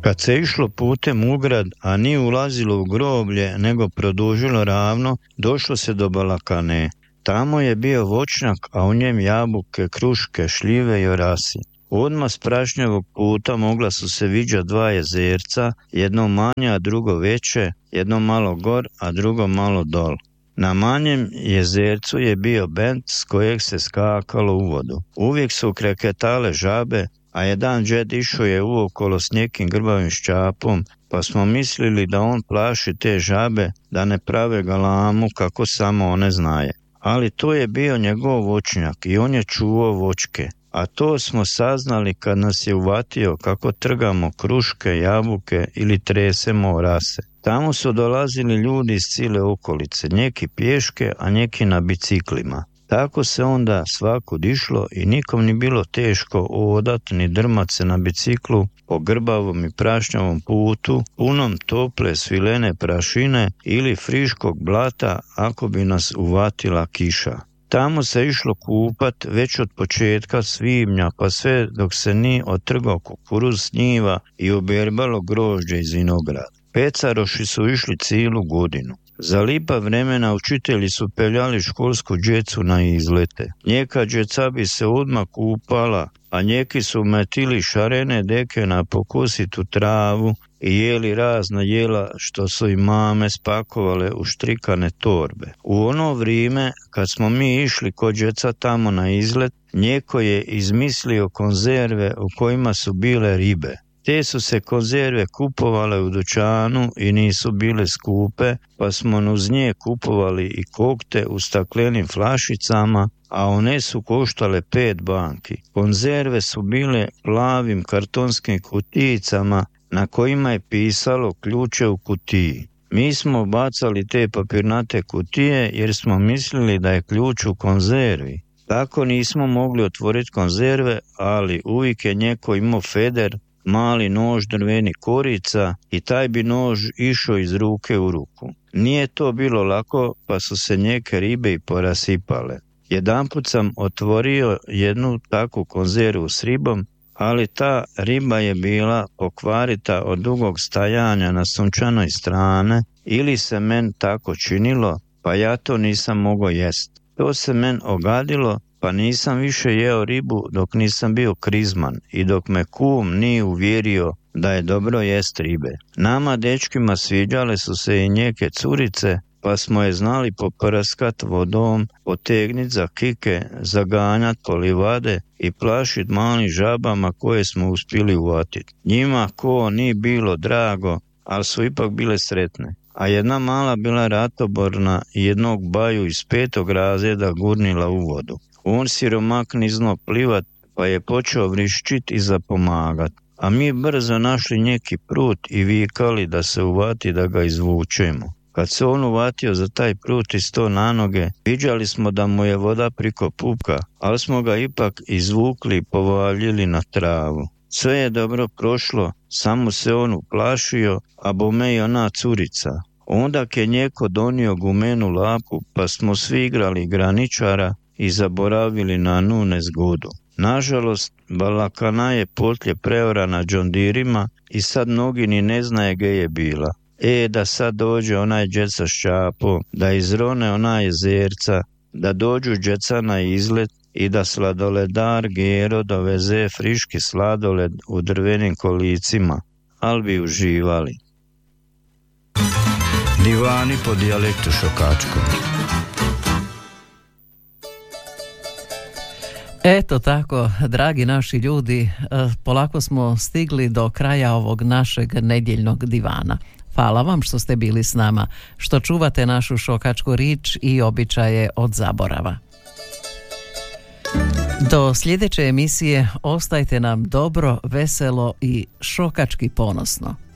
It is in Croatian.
Kad se išlo putem u grad, a nije ulazilo u groblje, nego produžilo ravno, došlo se do Balakane. Tamo je bio voćnjak, a u njem jabuke, kruške, šljive i orasi. Odmah s prašnjavog puta mogla su se viđati dva jezerca, jedno manje, a drugo veće, jedno malo gor, a drugo malo dol. Na manjem jezercu je bio bent s kojeg se skakalo u vodu. Uvijek su kreketale žabe, a jedan džed išao je uokolo s nekim grbavim ščapom, pa smo mislili da on plaši te žabe da ne prave galamu kako samo one znaje. Ali to je bio njegov voćnjak i on je čuvao voćke. A to smo saznali kad nas je uvatio kako trgamo kruške, jabuke ili tresemo orase. Tamo su dolazili ljudi iz cijele okolice, neki pješke, a neki na biciklima. Tako se onda svakud išlo i nikom ni bilo teško odat ni drmat se na biciklu po grbavom i prašnjavom putu, punom tople svilene prašine ili friškog blata ako bi nas uvatila kiša. Tamo se išlo kupat već od početka svibnja pa sve dok se nije otrgao kukuruz s njiva i oberbalo grožđe iz vinograda. Pecaroši su išli cijelu godinu. Za lipa vremena učitelji su peljali školsku djecu na izlete. Njeka djeca bi se odmah kupala, a njeki su metili šarene deke na pokusitu travu i jeli razna jela što su im mame spakovale u štrikane torbe. U ono vrijeme kad smo mi išli kod djeca tamo na izlet, njeko je izmislio konzerve u kojima su bile ribe. Te su se konzerve kupovale u dućanu i nisu bile skupe, pa smo uz nje kupovali i kokte u staklenim flašicama, a one su koštale 5 banki. Konzerve su bile plavim kartonskim kutijicama na kojima je pisalo ključe u kutiji. Mi smo bacali te papirnate kutije jer smo mislili da je ključ u konzervi. Tako nismo mogli otvoriti konzerve, ali uvijek je njeko imao feder, mali nož drveni korica i taj bi nož išao iz ruke u ruku. Nije to bilo lako, pa su se neke ribe i porasipale. Jedanput sam otvorio jednu takvu konzervu s ribom, ali ta riba je bila pokvarita od dugog stajanja na sunčanoj strane ili se men tako činilo, pa ja to nisam mogao jest. To se men ogadilo, pa nisam više jeo ribu dok nisam bio krizman i dok me kum nije uvjerio da je dobro jest ribe. Nama dečkima sviđale su se i neke curice, pa smo je znali popraskat vodom, potegnit za kike, zaganjat po livade i plašit malim žabama koje smo uspjeli uvatiti. Njima ko nije bilo drago, ali su ipak bile sretne. A jedna mala bila ratoborna i jednog baju iz 5. razreda gurnila u vodu. On siromak ni znao plivat, pa je počeo vriščit i zapomagat. A mi brzo našli neki prut i vikali da se uvati da ga izvučemo. Kad se on uvatio za taj prut i sto na noge, viđali smo da mu je voda priko pupka, ali smo ga ipak izvukli i povaljili na travu. Sve je dobro prošlo, samo se on uplašio, a bome i ona curica. Onda je njeko donio gumenu lapu, pa smo svi igrali graničara i zaboravili na nu nezgodu. Nažalost, Balakana je potlje preorana džondirima i sad mnogi ni ne znaje gdje je bila. Da sad dođe onaj džet sa ščapom, da izrone ona jezerca, da dođu džeca na izlet i da sladoledar Gero doveze friški sladoled u drvenim kolicima, ali bi uživali. Divani po dijalektu šokačkom. Eto tako, dragi naši ljudi, polako smo stigli do kraja ovog našeg nedjeljnog divana. Hvala vam što ste bili s nama, što čuvate našu šokačku rič i običaje od zaborava. Do sljedeće emisije ostajte nam dobro, veselo i šokački ponosno.